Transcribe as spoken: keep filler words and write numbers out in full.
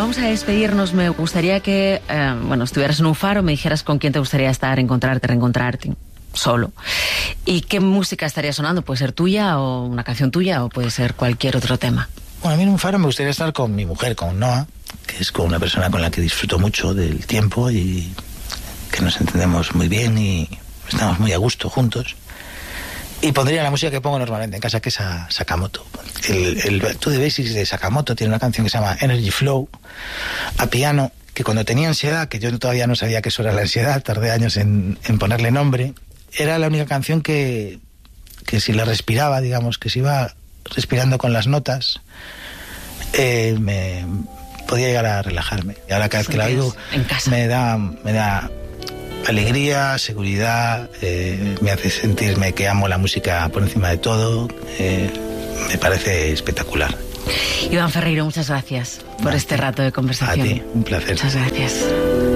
vamos a despedirnos, me gustaría que, eh, bueno, estuvieras en un faro, me dijeras con quién te gustaría estar, encontrarte, reencontrarte, solo. ¿Y qué música estaría sonando? ¿Puede ser tuya o una canción tuya o puede ser cualquier otro tema? Bueno, a mí en un faro me gustaría estar con mi mujer, con Noa, que es con una persona con la que disfruto mucho del tiempo y que nos entendemos muy bien y estamos muy a gusto juntos. Y pondría la música que pongo normalmente en casa, que es a Sakamoto. El, el Back to the Basics de Sakamoto tiene una canción que se llama Energy Flow, a piano, que cuando tenía ansiedad, que yo todavía no sabía que eso era la ansiedad, tardé años en, en ponerle nombre, era la única canción que, que si la respiraba, digamos, que se iba respirando con las notas, eh, me podía llegar a relajarme. Y ahora cada vez que la oigo me da, me da alegría, seguridad, eh, me hace sentirme que amo la música por encima de todo, eh, me parece espectacular. Iván Ferreiro, muchas gracias por a este ti. rato de conversación. A ti, un placer. Muchas gracias.